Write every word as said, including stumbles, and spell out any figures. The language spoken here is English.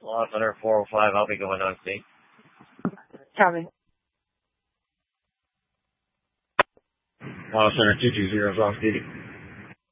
Lost Center four oh five, I'll be going on state. Copy. Lost Center two two zero is off duty.